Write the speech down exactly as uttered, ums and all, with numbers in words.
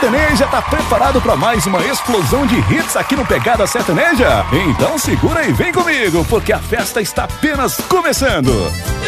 Sertaneja tá preparado para mais uma explosão de hits aqui no Pegada Sertaneja? Então segura e vem comigo, porque a festa está apenas começando.